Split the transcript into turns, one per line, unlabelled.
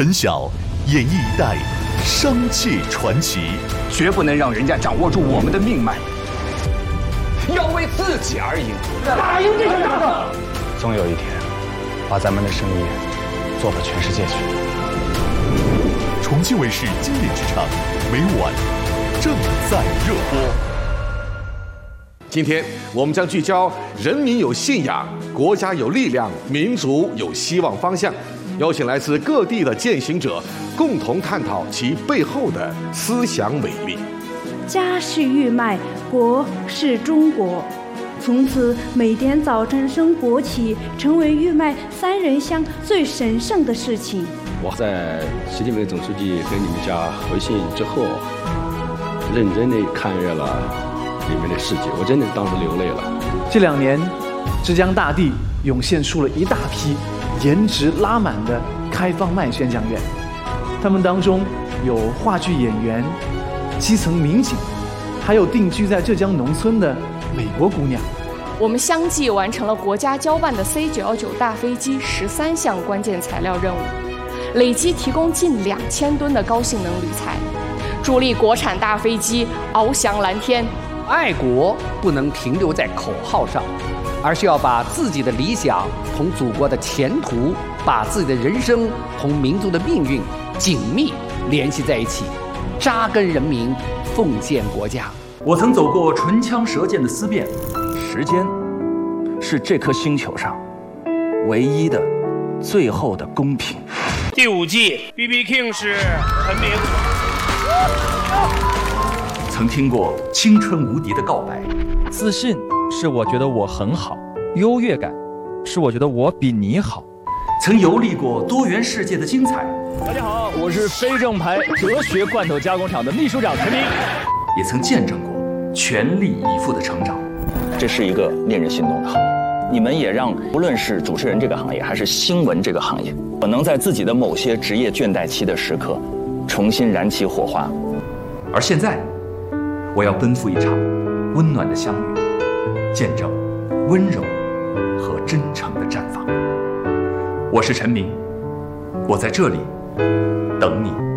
陈晓演绎一代商界传奇，
绝不能让人家掌握住我们的命脉，要为自己而赢，
打赢这场仗。
总有一天，把咱们的生意做到全世界去。
重庆卫视经典职场，每晚正在热播。
今天我们将聚焦人民有信仰，国家有力量，民族有希望方向，邀请来自各地的践行者，共同探讨其背后的思想伟力。
家是豫脉，国是中国。从此，每天早晨升国旗成为豫脉3人乡最神圣的事情。
我在习近平总书记跟你们家回信之后，认真地看阅了里面的事迹，我真的当时流泪了。
这2年，浙江大地涌现出了一大批颜值拉满的开放麦宣讲员，他们当中有话剧演员、基层民警，还有定居在浙江农村的美国姑娘。
我们相继完成了国家交办的 C919 大飞机13项关键材料任务，累计提供近2000吨的高性能铝材，助力国产大飞机翱翔蓝天。
爱国不能停留在口号上，而是要把自己的理想同祖国的前途，把自己的人生同民族的命运紧密联系在一起，扎根人民，奉献国家。
我曾走过唇枪舌剑的思辨，
时间是这颗星球上唯一的最后的公平。
第5季 BB King 是陈明。
曾听过青春无敌的告白，
自信是我觉得我很好，优越感是我觉得我比你好。
曾游历过多元世界的精彩。
大家好，我是非正牌哲学罐头加工厂的秘书长陈明。
也曾见证过全力以赴的成长。
这是一个令人心动的行业，你们也让无论是主持人这个行业还是新闻这个行业，可能在自己的某些职业倦怠期的时刻重新燃起火花。
而现在我要奔赴一场温暖的相遇，见证温柔和真诚的绽放。我是陈明，我在这里等你。